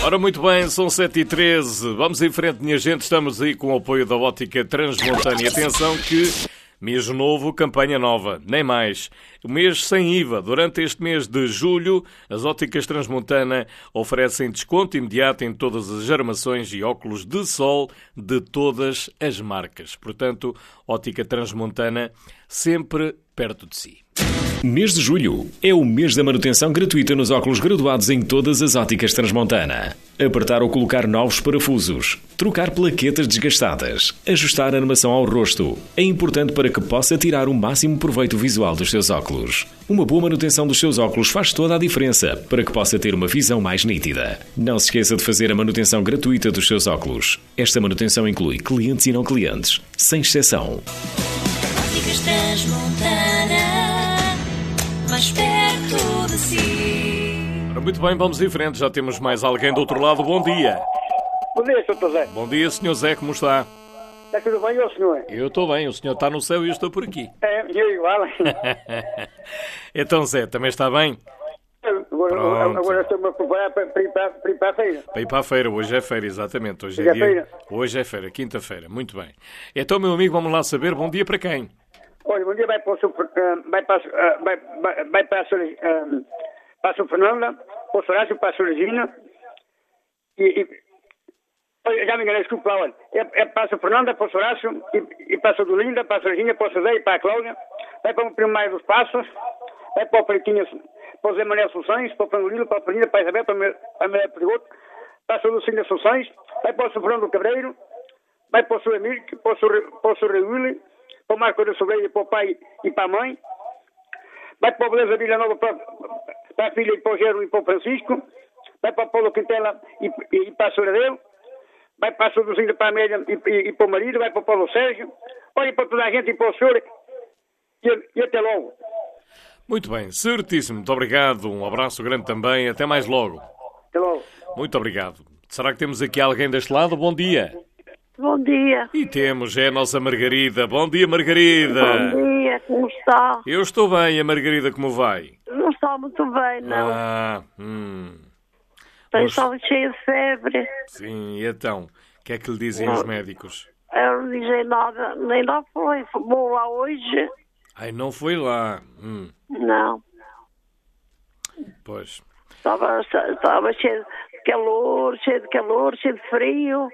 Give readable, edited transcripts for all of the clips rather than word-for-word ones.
Ora, muito bem, são 7h13. Vamos em frente, minha gente. Estamos aí com o apoio da Ótica Transmontana. E atenção que mês novo, campanha nova, nem mais. O mês sem IVA. Durante este mês de julho, as Óticas Transmontana oferecem desconto imediato em todas as armações e óculos de sol de todas as marcas. Portanto, Ótica Transmontana sempre perto de si. Mês de julho é o mês da manutenção gratuita nos óculos graduados em todas as Óticas Transmontana. Apertar ou colocar novos parafusos, trocar plaquetas desgastadas, ajustar a armação ao rosto. É importante para que possa tirar o máximo proveito visual dos seus óculos. Uma boa manutenção dos seus óculos faz toda a diferença para que possa ter uma visão mais nítida. Não se esqueça de fazer a manutenção gratuita dos seus óculos. Esta manutenção inclui clientes e não clientes, sem exceção. Óticas Transmontana, mais perto de si. Ora, muito bem, vamos em frente. Já temos mais alguém do outro lado. Bom dia. Bom dia, Sr. Zé. Bom dia, Sr. Zé. Como está? Está tudo bem, ô senhor? Eu estou bem. O senhor está no céu e eu estou por aqui. Eu igual. Então, Zé, também está bem? Agora estou-me a preparar para ir para a feira. Para ir para a feira. Hoje é feira, exatamente. Hoje Hoje é é dia... feira? Hoje é feira, quinta-feira. Muito bem. Então, meu amigo, vamos lá saber. Bom dia para quem? Olha, bom dia vai para o vai para a Sr. Fernanda, para o Sorácio, para a Sra. Regina olha, já me enganei, desculpa, olha, é para a Sra. Fernanda, para o Sorácio e para a Sra. Dolinda, para a Sra. Regina, para o Cedei, para a Cláudia, vai para o Primo Maio dos Passos, vai para o Periquinha, para o Zé Manuel Assunções, para o Frangolino, para a Fernanda, para a Isabel, para a Maria Perigoto, para a Sra. Lucinda Assunções, vai para o Sr. Fernando Cabreiro, vai para o Sr. Emílio, para o Sr. Reúli, para o Marco da Sobreira, para o pai e para a mãe, vai para o Beleza Vila Nova, para a filha e para o Gero e para o Francisco, vai para o Paulo Quintela e para a Sra. Deu, vai para a Sra. Lucinda, para a Amélia e para o marido, vai para o Paulo Sérgio, olha para toda a gente e para o senhor e até logo. Muito bem, certíssimo. Muito obrigado. Um abraço grande também. Até mais logo. Até logo. Muito obrigado. Será que temos aqui alguém deste lado? Bom dia. Bom dia. E temos, é a nossa Margarida. Bom dia, Margarida. Bom dia, como está? Eu estou bem, a Margarida como vai? Não está muito bem, não. Estou cheia de febre. Sim, e então? O que é que lhe dizem os médicos? Eu não dizem nada, nem lá foi. Vou lá hoje. Ai, não foi lá. Não. Pois. Estava cheio de calor, cheio de frio.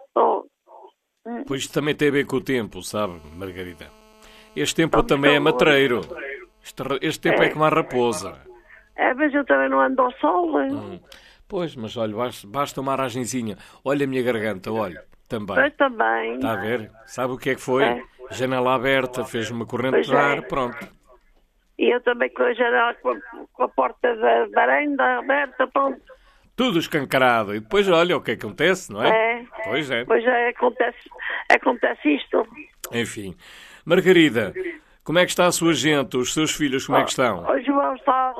Pois também tem a ver com o tempo, sabe, Margarida? Este tempo também é matreiro. Este tempo é como a raposa. Mas eu também não ando ao sol. Pois, mas olha, basta uma aragenzinha. Olha a minha garganta, olha, também. Eu também. Está a ver? Sabe o que é que foi? Janela aberta, fez uma corrente de ar, pronto. E eu também com a janela, com a porta da varanda aberta, pronto. Tudo escancarado. E depois olha o que acontece, não é? Pois é. Pois é, acontece isto. Enfim. Margarida, como é que está a sua gente? Os seus filhos, como é que estão? O João está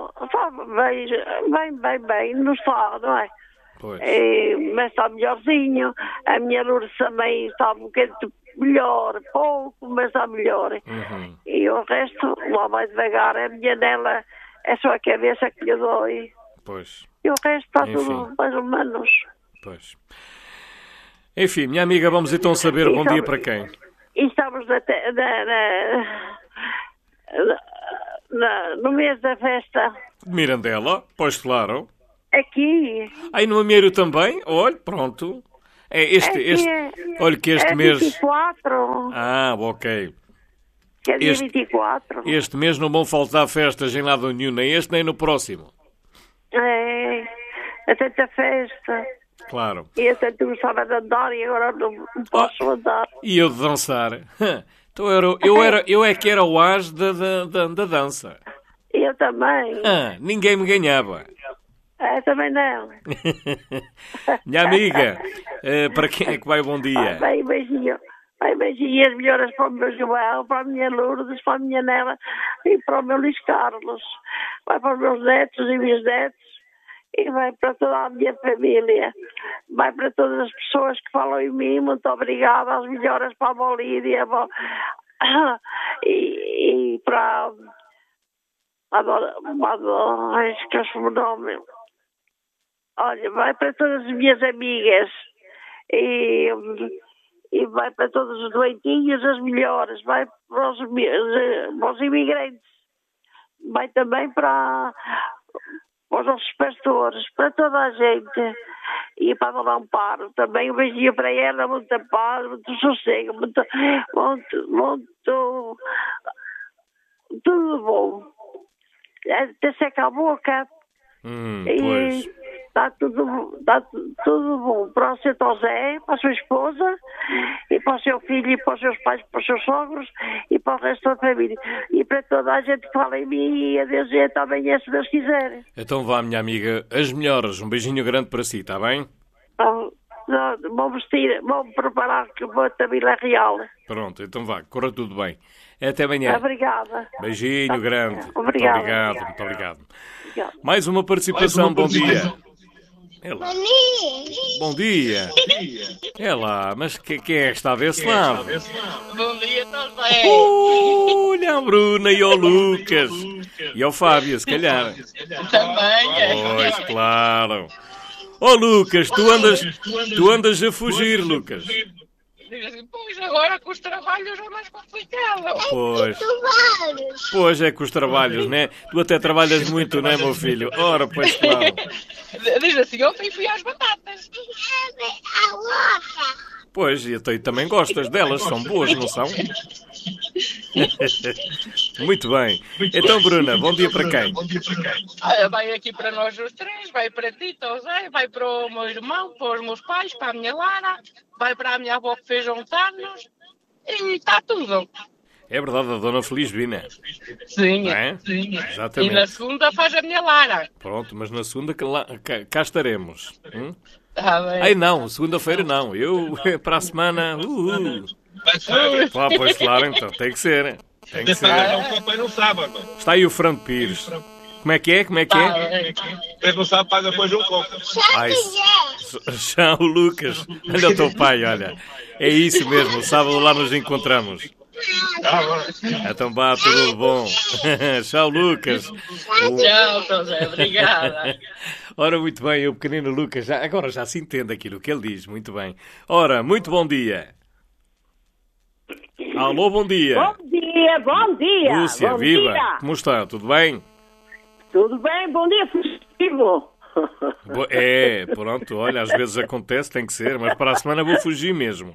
bem, não está, não é? Pois. Mas está melhorzinho. A minha Lourdes também está um bocadinho melhor, pouco, mas está melhor. E o resto, lá mais devagar, a minha nela é só a cabeça que lhe dói. Pois. E o resto está tudo mais ou menos. Pois. Enfim, minha amiga, vamos então saber bom dia para quem? E estamos no mês da festa. Mirandela, pois claro. Aqui. Aí no Amieiro também? Olha, pronto. Olha que este mês... 24. Ok. Que é dia 24. Este mês não vão faltar festas em lado nenhum, nem este nem no próximo. É tanta festa. Claro. E eu tanto gostava de andar e agora não posso andar. E eu de dançar? Então eu é que era o as da dança. Eu também. Ninguém me ganhava. Também não. Minha amiga, para quem é que vai bom dia? Vai, beijinho. Vai, beijinho. As melhoras para o meu João, para a minha Lourdes, para a minha Nela e para o meu Luís Carlos. Vai para os meus netos e bisnetos. E vai para toda a minha família. Vai para todas as pessoas que falam em mim. Muito obrigada. As melhoras para a Bolívia. E para... Esquece o nome. olha, vai para todas as minhas amigas e vai para todos os doentinhos, as melhores, vai para os imigrantes, vai também para os nossos pastores, para toda a gente. E para a Dona Amparo também, um beijinho para ela, muita paz, muito sossego, tudo bom. Até seca a boca. Pois. Está tudo bom para o seu José, para a sua esposa, e para o seu filho, e para os seus pais, para os seus sogros, e para o resto da família. E para toda a gente que fala em mim, e adeus e até amanhã, se Deus quiser. Então vá, minha amiga, as melhoras. Um beijinho grande para si, está bem? Vou vestir, vou preparar que vou a Vila Real. Pronto, então vá, corra tudo bem. Até amanhã. Obrigada. Beijinho grande. Obrigada. Muito obrigado. Mais uma participação, bom dia. É lá. Bom dia. É lá, mas quem é que está desse lado? Bom dia também. Olha a Bruna e ao Lucas. E ao Fábio, se calhar. Também. Pois, claro. Oh, Lucas, tu andas a fugir, Lucas. Diz assim, pois agora com os trabalhos é mais complicado. Pois é com os trabalhos, né? Tu até trabalhas muito, não é, meu filho? Ora, pois claro. Diz assim, ontem fui às batatas. Pois, e tu também gostas delas, são boas, não são? Muito bem. Então, Bruna, bom dia para quem? Vai aqui para nós os três, vai para ti, José, vai para o meu irmão, para os meus pais, para a minha Lara, vai para a minha avó que fez 11 anos e está tudo. É verdade, a Dona Felizbina. Sim, é? Sim. Exatamente. E na segunda faz a minha Lara. Pronto, mas na segunda cá estaremos. Tá bem. Ai não, segunda-feira não. Eu para a semana. Pois claro, então, tem que ser. Tem que ser. No sábado. Está aí o Fernando Pires. Como é que é? Quem não sabe paga depois um copo. Ai, já o Lucas. Olha o teu pai, olha. É isso mesmo, sábado lá nos encontramos. Então vá, tudo bom. Tchau, Lucas. Tchau, José, obrigada. Ora, muito bem, o pequenino Lucas, agora já se entende aquilo que ele diz, muito bem. Ora, muito bom dia. Alô, bom dia. Bom dia. Lúcia, bom viva. Dia. Como está? Tudo bem? Tudo bem, bom dia, festivo. Pronto, olha, às vezes acontece, tem que ser, mas para a semana vou fugir mesmo.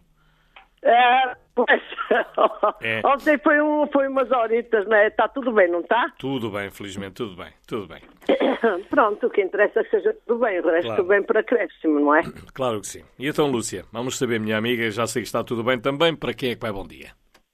Pois, ontem foi umas horitas, né? Está tudo bem, não está? Tudo bem, felizmente, tudo bem. Pronto, o que interessa é que seja tudo bem, o resto Claro. bem para acréscimo, não é? Claro que sim. E então, Lúcia, vamos saber, minha amiga, já sei que está tudo bem também, para quem é que vai bom dia?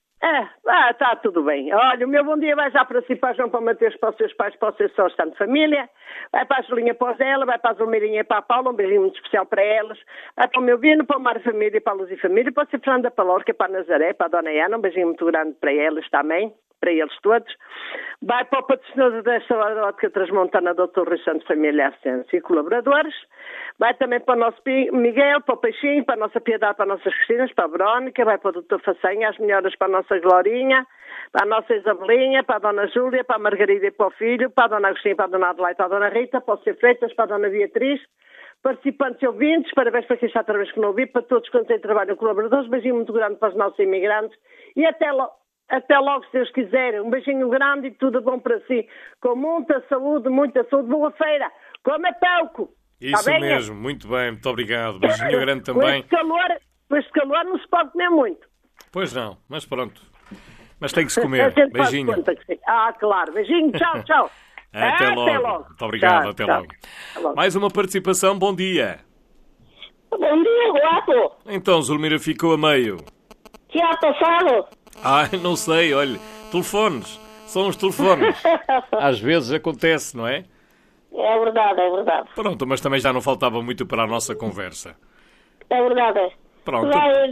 Está tudo bem. Olha, o meu bom dia vai já para si, para a João, para o Mateus, para os seus pais, para o seu só de família. Vai para a Julinha, para o Zé, vai para a Zulmirinha e para a Paula, um beijinho muito especial para elas. Vai para o meu Vino, para o Mário Família, para a Luz e Família, para a Fernanda Palorca, para a Nazaré, para a Dona Ana, um beijinho muito grande para elas também, para eles todos. Vai para o patrocinador desta ótica transmontana, Dr. Rui Santos Família Assistência e colaboradores. Vai também para o nosso Miguel, para o Peixinho, para a nossa Piedade, para as nossas Cristinas, para a Verónica, vai para o Dr. Façanha, as melhoras para a nossa Glorinha, para a nossa Isabelinha, para a Dona Júlia, para a Margarida e para o filho, para a Dona Agostinha, para a Dona Adelaide, para a Dona Rita, para o Sr. Freitas, para a Dona Beatriz, participantes e ouvintes, parabéns para quem está outra vez que não ouvi, para todos quantos têm trabalho colaboradores, beijinho muito grande para os nossos imigrantes e até logo, se Deus quiser. Um beijinho grande e tudo bom para si. Com muita saúde, boa feira. Como é pouco. Isso Tá bem? mesmo, muito bem, muito obrigado. Beijinho grande também. Com este calor não se pode comer muito. Pois não, mas pronto. Mas tem que se comer. A gente faz Beijinho. conta que sim. Claro. Beijinho, tchau. Até logo. Muito obrigado, até Tchau. logo. Mais uma participação, bom dia. Bom dia, guapo. Então, Zulmira ficou a meio. Que ha passado? Não sei, olha, telefones. São os telefones. Às vezes acontece, não é? É verdade. Pronto, mas também já não faltava muito para a nossa conversa. É verdade. Pronto.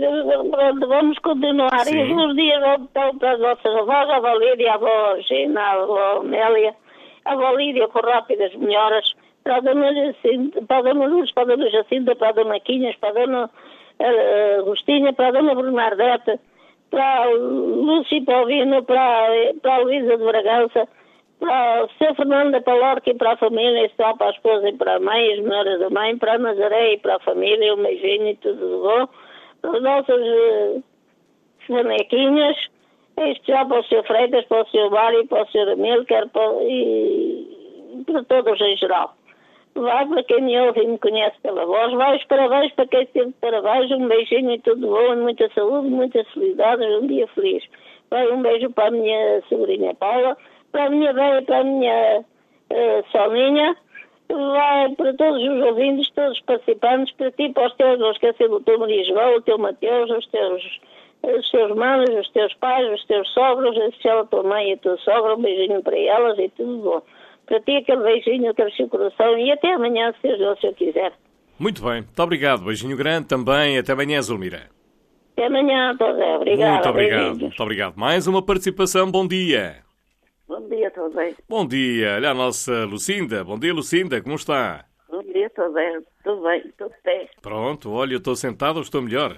Vamos continuar. Sim. E os dias vão para as nossas avós, a avó Lídia, a avó Gina, a avó Nélia, a avó Lídia com rápidas melhoras, para a dona Jacinta, para a dona Luz, para a dona Jacinta, para a dona Quinhas, para a dona Agostinha, para a dona Bernardete, para a Lúcia Paulino, para a Luísa de Bragança, para o Sr. Fernando da Palorca e para a família, só para a esposa e para a mãe, as melhoras da mãe, para a Nazaré e para a família, um beijinho e tudo de bom. Para as nossas bonequinhas, isto já para o Sr. Freitas, para o Sr. Mário, para o Sr. Amílcar e para todos em geral. Vai para quem me ouve e me conhece pela voz, vai os parabéns para quem esteve de parabéns, um beijinho e tudo bom, muita saúde, muita felicidade, um dia feliz. Vai um beijo para a minha sobrinha Paula, para a minha velha, para a minha Soninha, vai para todos os ouvintes, todos os participantes, para ti, para os teus, não esquecer do teu Maria João, o teu Mateus, os teus manos, os teus pais, os teus sogros, em especial a tua mãe e a tua sogra, um beijinho para elas e tudo bom. Para ti aquele beijinho, aquele seu coração e até amanhã, se Deus se eu quiser. Muito bem, muito obrigado. Beijinho grande também. Até amanhã, Zulmira. Até amanhã, José. Obrigada. Muito obrigado. Beijinhos. Muito obrigado. Mais uma participação. Bom dia. Bom dia, José. Bom dia. Olha a nossa Lucinda. Bom dia, Lucinda. Como está? Bom dia, José. Tudo bem, tudo bem. Pronto. Olha, eu estou sentado ou estou melhor?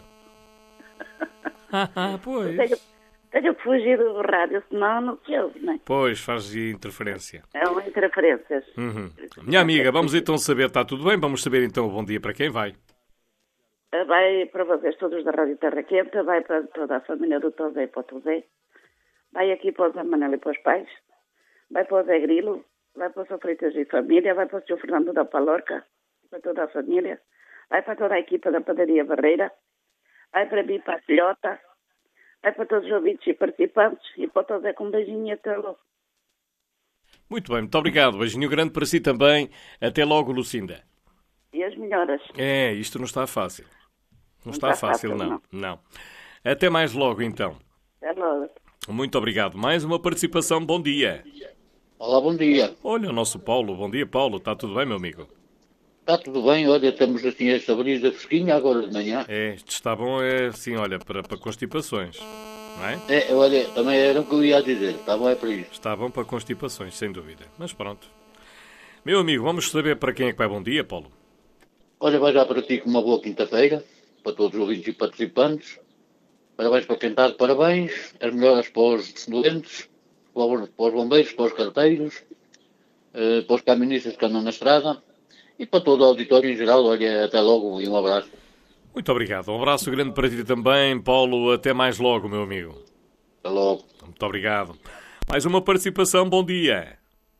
Pois. Tenho que fugir do rádio, senão não se ouve, não é? Pois, faz interferência. É uma interferência. Minha amiga, vamos então saber, está tudo bem? Vamos saber então o bom dia para quem vai. Vai para vocês todos da Rádio Terra Quente, vai para toda a família do Tosé e para o Tosé, vai aqui para o Zé Manel e para os pais, vai para o Zé Grilo, vai para o Sr. Freitas e família, vai para o Sr. Fernando da Palorca, para toda a família, vai para toda a equipa da Padaria Barreira, vai para mim, para a filhota, vai para todos os ouvintes e participantes e para o Tosé com um beijinho e até logo. Muito bem, muito obrigado. Beijinho grande para si também. Até logo, Lucinda. E as melhoras. Isto não está fácil. Não está fácil, não. Até mais logo, então. Até logo. Muito obrigado. Mais uma participação. Bom dia. Olá, bom dia. Olha o nosso Paulo. Bom dia, Paulo. Está tudo bem, meu amigo? Está tudo bem. Olha, temos assim esta brisa fresquinha agora de manhã. Isto está bom, assim, olha, para constipações, não é? Olha, também era o que eu ia dizer. Está bom, é para isso. Está bom para constipações, sem dúvida. Mas pronto. Meu amigo, vamos saber para quem é que vai bom dia, Paulo? Olha, vai já para ti com uma boa quinta-feira, para todos os ouvintes e participantes. Parabéns para quem está de parabéns. As melhoras para os doentes, para os bombeiros, para os carteiros, para os caministas que andam na estrada e para todo o auditório em geral. Olha, até logo e um abraço. Muito obrigado. Um abraço grande para ti também, Paulo. Até mais logo, meu amigo. Até logo. Muito obrigado. Mais uma participação. Bom dia.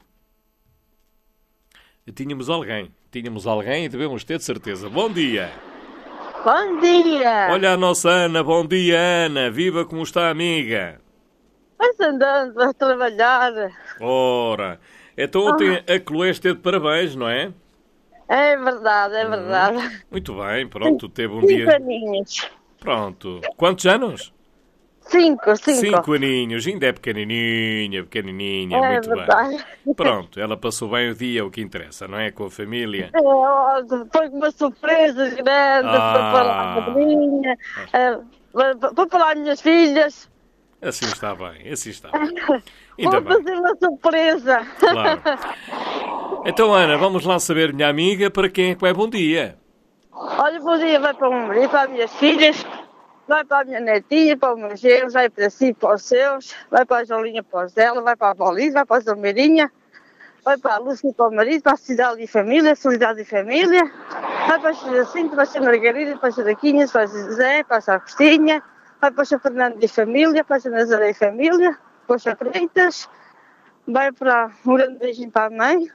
Tínhamos alguém e devemos ter de certeza. Bom dia. Bom dia. Olha a nossa Ana. Bom dia, Ana. Viva, como está, amiga? Mas andando a trabalhar. Ora. Então ontem a Chloé esteve de parabéns, não é? É verdade, é verdade. Muito bem, pronto. Teve um dia... 5 aninhos. Pronto. Quantos anos? 5. 5 aninhos, ainda é pequenininha, muito verdade. Bem. Pronto, ela passou bem o dia, o que interessa, não é? Com a família. Foi uma surpresa grande, foi para lá a madrinha, foi para lá as minhas filhas. Assim está bem. Ainda Vou bem. fazer uma surpresa. Claro. Então, Ana, vamos lá saber, minha amiga, para quem é que vai bom dia? Olha, bom dia vai para o meu marido, para as minhas filhas. Vai para a minha netinha, para os meus genros, vai para si, para os seus, vai para a Jolinha, para os dela, vai para a Valide, vai para a Zalmeirinha, vai para a Lúcia, para o marido, para a Cidade e Família, Solidariedade e Família, vai para a Jacinto, para a Margarida, para a Jaraquinhas, para a José, para a Agostinha, vai para a Fernando e Família, para a Nazaré e Família, para a Freitas, vai para um grande beijinho para a mãe,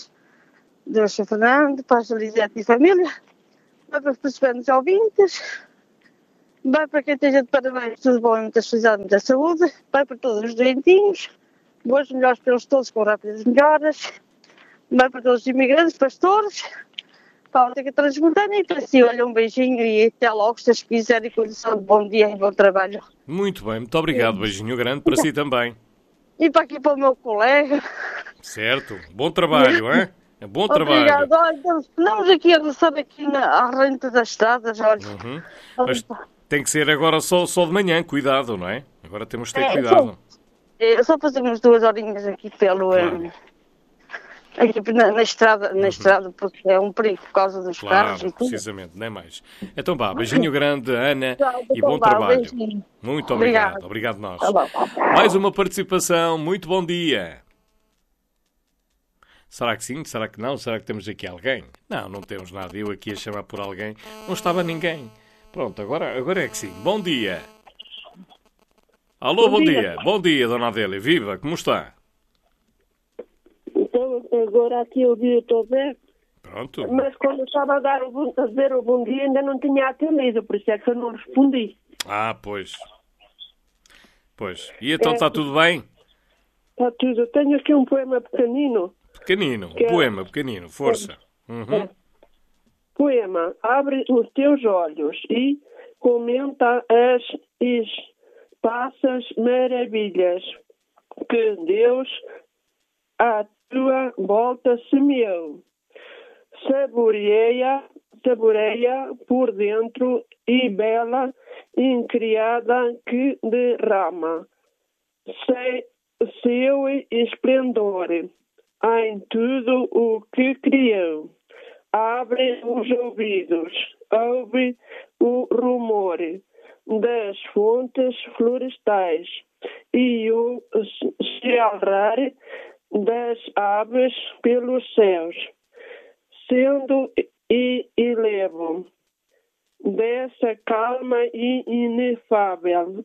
do Sr. Fernando, para a Lisete e Família, vai para os participantes ouvintes, vai para quem esteja de parabéns, tudo bom e muita felicidade, muita saúde. Vai para todos os doentinhos, boas melhores para eles todos com rápidas melhoras. Vai para todos os imigrantes, pastores, para a Ótica Transmontana e para si, olha, um beijinho e até logo, se Deus quiser, e condição de bom dia e bom trabalho. Muito bem, muito obrigado, beijinho grande para si também. E para aqui para o meu colega. Certo, bom trabalho, hein? Bom trabalho. Obrigado, olha, estamos aqui a roçar aqui à renta das estradas, olha. Mas tem que ser agora só de manhã, cuidado, não é? Agora temos que ter cuidado. Só fazemos 2 horinhas aqui pelo... Claro. Aqui na estrada, porque é um perigo por causa dos carros e tudo. Precisamente, nem mais. Então vá, beijinho grande, Ana, e então bom trabalho. Muito obrigado. Obrigado nós. Mais uma participação, muito bom dia. Será que sim? Será que não? Será que temos aqui alguém? Não, não temos nada. Eu aqui a chamar por alguém. Não estava ninguém. Pronto, agora é que sim. Bom dia. Alô, bom dia. Bom dia, Dona Adélia. Viva, como está? Então, agora aqui eu vi o Tobé. Pronto. Mas quando eu estava a dizer o bom dia, ainda não tinha atendido, por isso é que eu não respondi. Ah, pois. Pois. E então está tudo bem? Está tudo. Eu tenho aqui um poema pequenino. Pequenino, um poema pequenino. Força. Uhum. Poema. Abre os teus olhos e comenta as esparsas maravilhas que Deus à tua volta semeou. Saboreia por dentro e bela incriada que derrama seu esplendor em tudo o que criou. Abre os ouvidos, ouve o rumor das fontes florestais e o chiar das aves pelos céus. Sendo e elevo dessa calma e inefável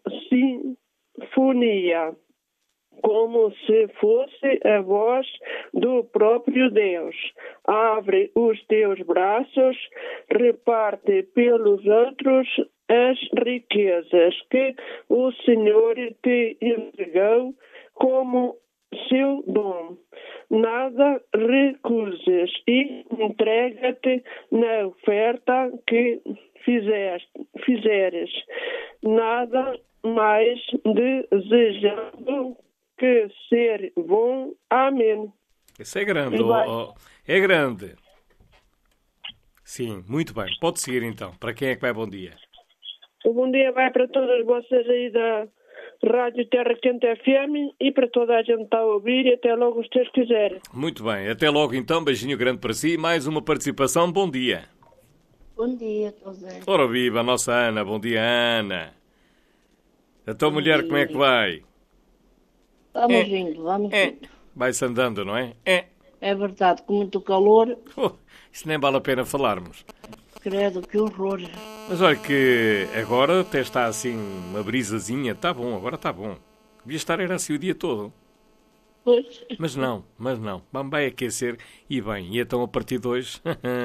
sinfonia, como se fosse a voz do próprio Deus. Abre os teus braços, reparte pelos outros as riquezas que o Senhor te entregou como seu dom. Nada recuses e entrega-te na oferta que fizeres. Nada mais desejando que ser bom. Amém. Isso é grande. É grande. Sim, muito bem. Pode seguir então. Para quem é que vai bom dia? O bom dia vai para todas vocês aí da Rádio Terra Quente FM e para toda a gente que está a ouvir, e até logo se Deus quiser. Muito bem, até logo então, beijinho grande para si, mais uma participação, bom dia. Bom dia, José. Ora viva, a nossa Ana, bom dia Ana. A tua mulher como é que vai? Vamos indo. Vai-se andando, não é? É verdade, com muito calor. Isso nem vale a pena falarmos. Credo, que horror. Mas olha que agora até está assim uma brisazinha. Está bom, agora está bom. Devia estar era assim o dia todo. Pois. Mas não. Vai aquecer e bem. E então a partir de hoje...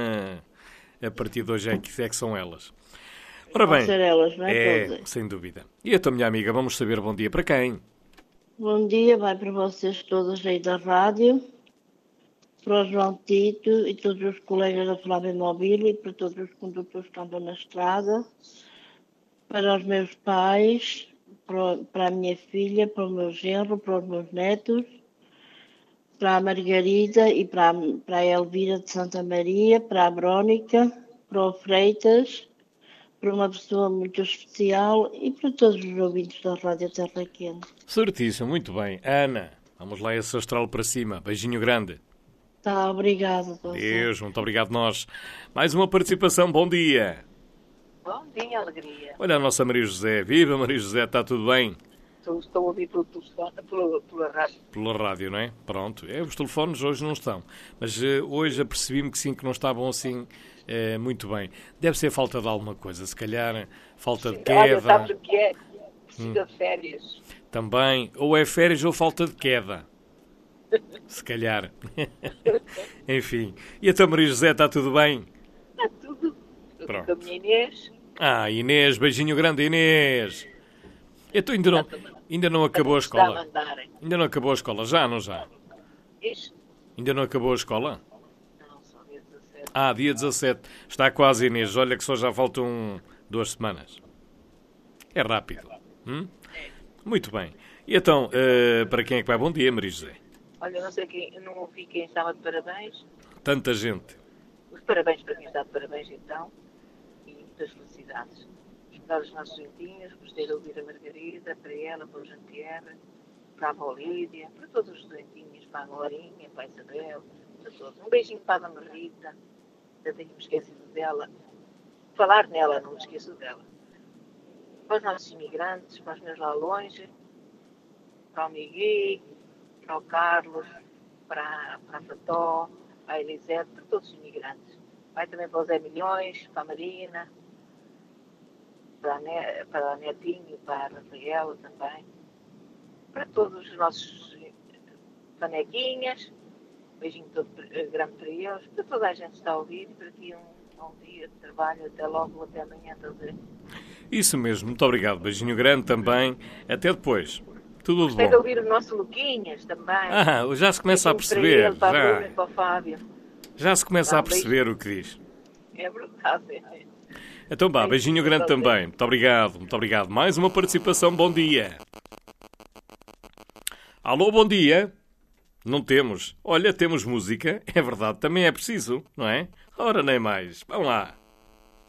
a partir de hoje é que são elas. Ora bem. Vão ser elas, não é? É, sem dúvida. E então, minha amiga, vamos saber bom dia para quem? Bom dia, vai para vocês todos aí da rádio. Para o João Tito e todos os colegas da Flávia Mobília e para todos os condutores que andam na estrada, para os meus pais, para a minha filha, para o meu genro, para os meus netos, para a Margarida e para a Elvira de Santa Maria, para a Brónica, para o Freitas, para uma pessoa muito especial e para todos os ouvintes da Rádio Terra Quente. Certíssimo, muito bem. Ana, vamos lá esse astral para cima. Beijinho grande. Tá, obrigado. Deus, muito obrigado nós. Mais uma participação, bom dia. Bom dia, alegria. Olha a nossa Maria José. Viva Maria José, está tudo bem? Estou a ouvir pela rádio. Pela rádio, não é? Pronto. Os telefones hoje não estão. Mas hoje apercebi-me que sim, que não estavam assim muito bem. Deve ser falta de alguma coisa, se calhar falta de queda. Olha, sabes o que é? Precisa de férias. Também. Ou é férias ou falta de queda. Se calhar. Enfim. E a tua Maria José, está tudo bem? Está tudo. Pronto. Com a minha Inês. Inês, beijinho grande, Inês. Então ainda não acabou a escola? Ainda não acabou a escola, já, não já? Isso. Ainda não acabou a escola? Não, só dia 17. Dia 17. Está quase, Inês. Olha que só já faltam 2 semanas. É rápido. Muito bem. E então, para quem é que vai? Bom dia, Maria José. Olha, não sei quem, eu não ouvi quem estava de parabéns. Tanta gente. Os parabéns para quem está de parabéns, então. E muitas felicidades. Para os nossos juntinhos, gostei de ouvir a Margarida, para ela, para o Jean-Pierre, para a avó Lídia, para todos os doentinhos, para a Glorinha, para a Isabel, para todos. Um beijinho para a Dona Rita, já tenho-me esquecido dela. Falar nela, não me esqueço dela. Para os nossos imigrantes, para os meus lá longe, para o Miguel, para o Carlos, para a Fató, para a Elisete, para todos os imigrantes. Vai também para o Zé Milhões, para a Marina, para a Netinho, para a Rafaela também. Para todos os nossos panequinhas, beijinho todo grande para eles, para toda a gente que está a ouvir e para ti um bom dia de trabalho, até logo, até amanhã, Isso mesmo, muito obrigado, beijinho grande também, até depois. Tudo de Gostei de bom. ouvir o nosso Luquinhas também. Já se começa a Beijinho perceber, para ele, para a Bruna e para o Fábio. já se começa Dá a um beijo. perceber o que diz. É verdade. Então vá, beijinho grande também, muito obrigado. Mais uma participação, bom dia. Alô, bom dia. Não temos. Olha, temos música, é verdade, também é preciso, não é? Ora, nem mais. Vamos lá.